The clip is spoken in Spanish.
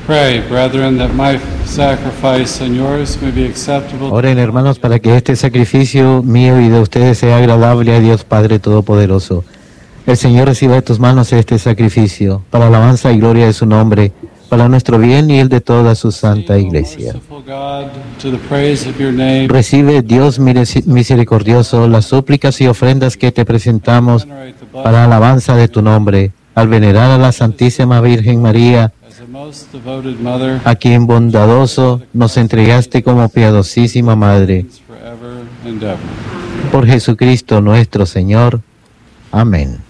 Pray, brethren, that my sacrifice and yours may be acceptable. Oren, hermanos, para que este sacrificio mío y de ustedes sea agradable a Dios Padre Todopoderoso. El Señor reciba de tus manos este sacrificio, para alabanza y gloria de su nombre, para nuestro bien y el de toda su santa iglesia. Recibe, Dios misericordioso, las súplicas y ofrendas que te presentamos para alabanza de tu nombre, al venerar a la Santísima Virgen María, a quien bondadoso nos entregaste como piadosísima Madre. Por Jesucristo nuestro Señor. Amén.